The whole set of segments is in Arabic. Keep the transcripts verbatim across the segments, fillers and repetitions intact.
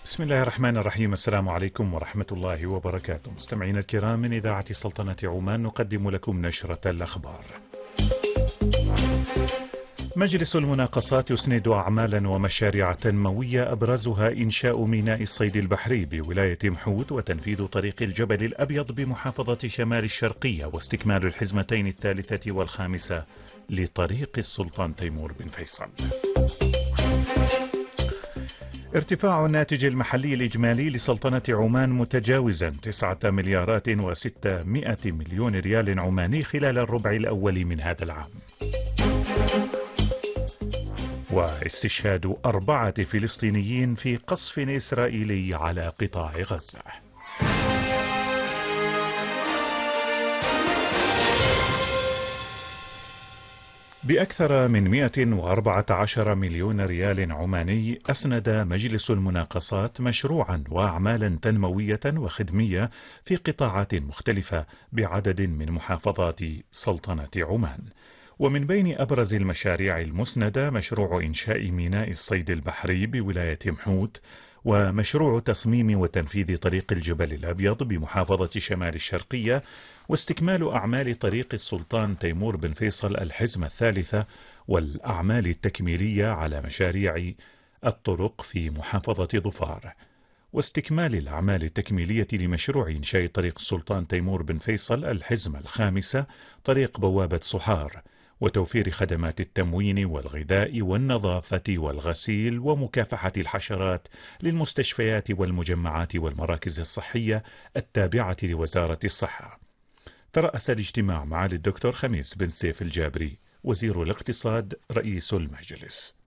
بسم الله الرحمن الرحيم. السلام عليكم ورحمة الله وبركاته. مستمعينا الكرام، من إذاعة سلطنة عمان نقدم لكم نشرة الأخبار. مجلس المناقصات يسند أعمالا ومشاريع تنموية أبرزها إنشاء ميناء الصيد البحري بولاية محوت وتنفيذ طريق الجبل الأبيض بمحافظة شمال الشرقية واستكمال الحزمتين الثالثة والخامسة لطريق السلطان تيمور بن فيصل. ارتفاع الناتج المحلي الإجمالي لسلطنة عمان متجاوزا تسعة مليارات وستمائة مليون ريال عماني خلال الربع الأول من هذا العام. واستشهاد أربعة فلسطينيين في قصف إسرائيلي على قطاع غزة. بأكثر من مئة وأربعة عشر مليون ريال عماني أسند مجلس المناقصات مشروعا وأعمالا تنموية وخدمية في قطاعات مختلفة بعدد من محافظات سلطنة عمان. ومن بين أبرز المشاريع المسندة مشروع إنشاء ميناء الصيد البحري بولاية محوت، ومشروع تصميم وتنفيذ طريق الجبل الأبيض بمحافظة شمال الشرقية، واستكمال أعمال طريق السلطان تيمور بن فيصل الحزمة الثالثة، والأعمال التكميلية على مشاريع الطرق في محافظة ظفار، واستكمال الأعمال التكميلية لمشروع إنشاء طريق السلطان تيمور بن فيصل الحزمة الخامسة طريق بوابة صحار، وتوفير خدمات التموين والغذاء والنظافة والغسيل ومكافحة الحشرات للمستشفيات والمجمعات والمراكز الصحية التابعة لوزارة الصحة. ترأس الاجتماع معالي الدكتور خميس بن سيف الجابري وزير الاقتصاد رئيس المجلس.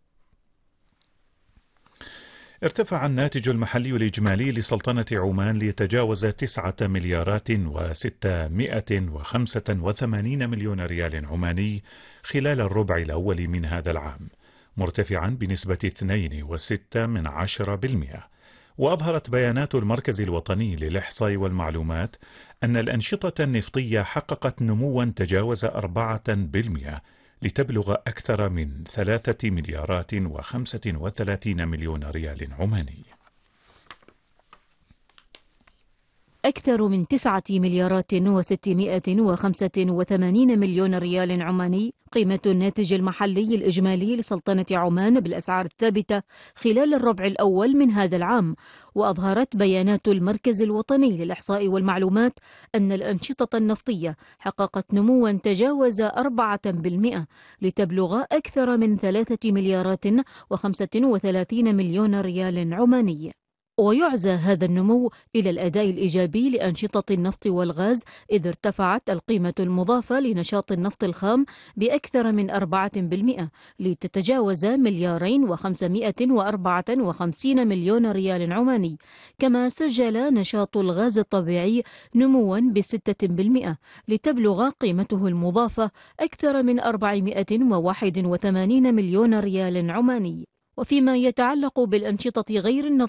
ارتفع الناتج المحلي الإجمالي لسلطنة عمان ليتجاوز تسعة مليارات وستمائة وخمسة وثمانين مليون ريال عماني خلال الربع الأول من هذا العام، مرتفعا بنسبة اثنين وستة من عشرة بالمئة. وأظهرت بيانات المركز الوطني للإحصاء والمعلومات أن الأنشطة النفطية حققت نموا تجاوز أربعة بالمئة لتبلغ أكثر من ثلاثة مليارات وخمسة وثلاثين مليون ريال عماني. أكثر من تسعة مليارات وستمائة وخمسة وثمانين مليون ريال عماني قيمة الناتج المحلي الإجمالي لسلطنة عمان بالأسعار الثابتة خلال الربع الأول من هذا العام. وأظهرت بيانات المركز الوطني للإحصاء والمعلومات أن الأنشطة النفطية حققت نموا تجاوز أربعة بالمئة لتبلغ أكثر من ثلاثة مليارات وخمسة وثلاثين مليون ريال عماني. ويعزى هذا النمو إلى الأداء الإيجابي لأنشطة النفط والغاز، إذ ارتفعت القيمة المضافة لنشاط النفط الخام بأكثر من أربعة بالمئة لتتجاوز مليارين وخمسمائة وأربعة وخمسين مليون ريال عماني. كما سجل نشاط الغاز الطبيعي نموا بستة بالمئة لتبلغ قيمته المضافة أكثر من أربعمائة وواحد وثمانين مليون ريال عماني. وفيما يتعلق بالأنشطة غير النفطية